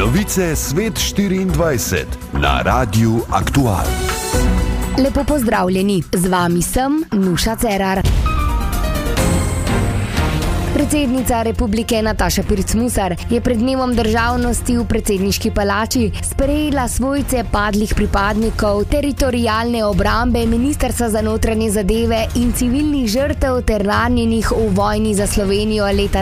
Novice Svet 24 na Radiu Aktual. Lepo pozdravljeni, z vami sem Nuša Cerar. Predsednica Republike Nataša Pirc-Musar je pred dnevom državnosti v predsedniški palači sprejela svojce padlih pripadnikov teritorialne obrambe, Ministrstva za notranje zadeve in civilnih žrtev ter ranjenih v vojni za Slovenijo leta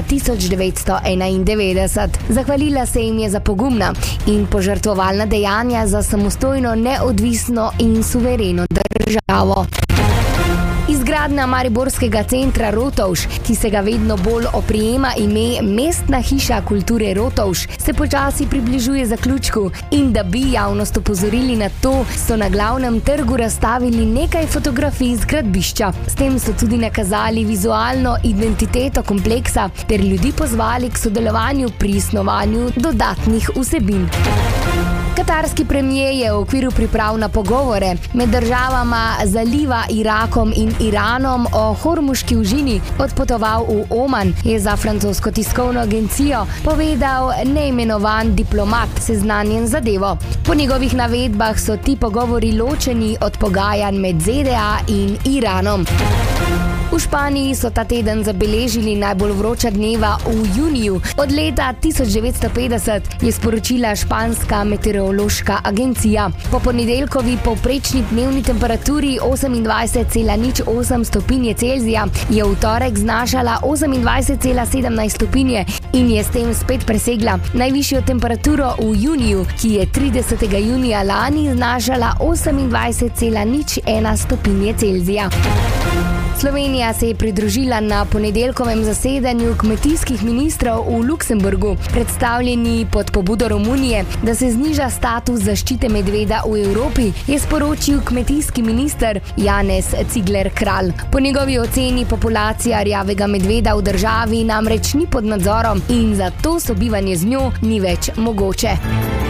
1991. Zahvalila se jim je za pogumna in požrtvovalna dejanja za samostojno, neodvisno in suvereno državo. Izgradnja mariborskega centra Rotovž, ki se ga vedno bolj oprijema ime Mestna hiša kulture Rotovž, se počasi približuje zaključku in da bi javnost opozorili na to, so na glavnem trgu razstavili nekaj fotografij z gradbišča. S tem so tudi nakazali vizualno identiteto kompleksa ter ljudi pozvali k sodelovanju pri snovanju dodatnih vsebin. Katarski premijer je v okviru priprav na pogovore med državama Zaliva, Irakom in Iranom o Hormuški užini odpotoval v Oman, je za francosko tiskovno agencijo povedal neimenovan diplomat, seznanjen z zadevo. Po njegovih navedbah so ti pogovori ločeni od pogajanj med ZDA in Iranom. V Španiji so ta teden zabeležili najbolj vroča dneva v juniju. Od leta 1950 je sporočila španska meteorološka agencija. Po ponedeljkovi povprečni dnevni temperaturi 28,08 stopinje Celzija je v torek znašala 28,17 stopinje in je s tem spet presegla najvišjo temperaturo v juniju, ki je 30. junija lani znašala 28,01 stopinje Celzija. Slovenija se je pridružila na ponedeljkovem zasedanju kmetijskih ministrov v Luksemburgu, predstavljeni pod pobudo Romunije, da se zniža status zaščite medveda v Evropi, je sporočil kmetijski minister Janez Cigler Kralj. Po njegovi oceni populacija rjavega medveda v državi namreč ni pod nadzorom in zato sobivanje z njo ni več mogoče.